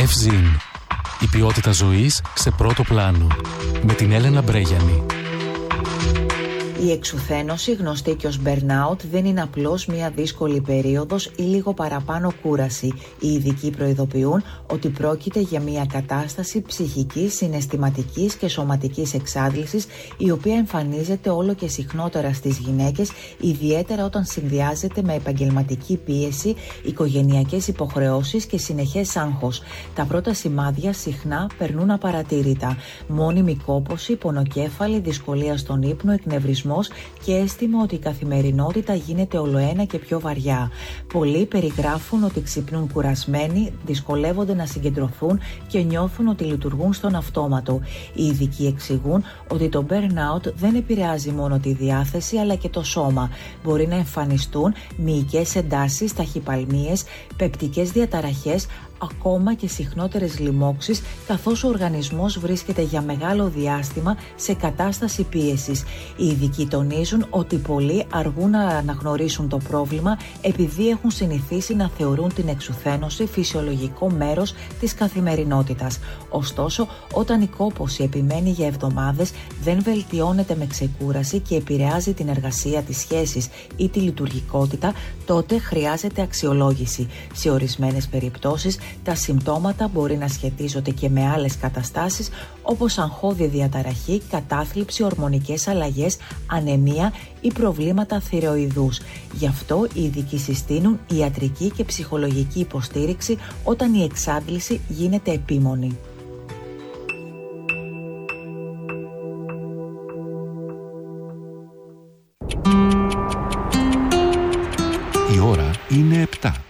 Ευζήν. Η ποιότητα ζωής σε πρώτο πλάνο. Με την Έλενα Μπρέγιανη. Η εξουθένωση, γνωστή και ως burnout, δεν είναι απλώς μια δύσκολη περίοδος ή λίγο παραπάνω κούραση. Οι ειδικοί προειδοποιούν ότι πρόκειται για μια κατάσταση ψυχικής, συναισθηματικής και σωματικής εξάντλησης, η οποία εμφανίζεται όλο και συχνότερα στις γυναίκες, ιδιαίτερα όταν συνδυάζεται με επαγγελματική πίεση, οικογενειακές υποχρεώσεις και συνεχές άγχος. Τα πρώτα σημάδια συχνά περνούν απαρατήρητα. Μόνιμη κόπωση, πονοκέφαλη, δυσκολία στον ύπνο, εκνευρισμό και αίσθημα ότι η καθημερινότητα γίνεται ολοένα και πιο βαριά. Πολλοί περιγράφουν ότι ξυπνούν κουρασμένοι, δυσκολεύονται να συγκεντρωθούν και νιώθουν ότι λειτουργούν στον αυτόματο. Οι ειδικοί εξηγούν ότι το burnout δεν επηρεάζει μόνο τη διάθεση αλλά και το σώμα. Μπορεί να εμφανιστούν μυϊκές εντάσεις, ταχυπαλμίες, πεπτικές διαταραχές, ακόμα και συχνότερες λοιμώξεις, καθώς ο οργανισμός βρίσκεται για μεγάλο διάστημα σε κατάσταση πίεσης. Οι ειδικοί τονίζουν ότι πολλοί αργούν να αναγνωρίσουν το πρόβλημα επειδή έχουν συνηθίσει να θεωρούν την εξουθένωση φυσιολογικό μέρος της καθημερινότητας. Ωστόσο, όταν η κόπωση επιμένει για εβδομάδες, δεν βελτιώνεται με ξεκούραση και επηρεάζει την εργασία, τις σχέσεις ή τη λειτουργικότητα, τότε χρειάζεται αξιολόγηση. Σε ορισμένες περιπτώσεις, τα συμπτώματα μπορεί να σχετίζονται και με άλλες καταστάσεις όπως αγχώδη διαταραχή, κατάθλιψη, ορμονικές αλλαγές, ανεμία ή προβλήματα θηροειδούς. Γι' αυτό οι ειδικοί συστήνουν ιατρική και ψυχολογική υποστήριξη όταν η εξάντληση γίνεται επίμονη. Η ώρα είναι 7.